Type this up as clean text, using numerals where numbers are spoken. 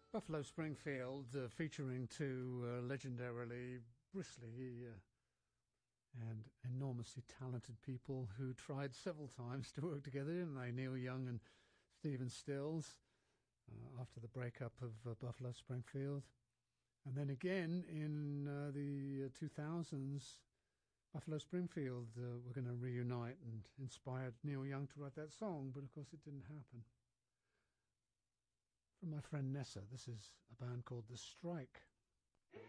Buffalo Springfield, featuring two legendarily bristly and enormously talented people who tried several times to work together, didn't they? Neil Young and Stephen Stills, after the breakup of Buffalo Springfield. And then again in the 2000s, Buffalo Springfield were going to reunite and inspired Neil Young to write that song, but of course it didn't happen. From my friend Nessa, this is a band called The Strike.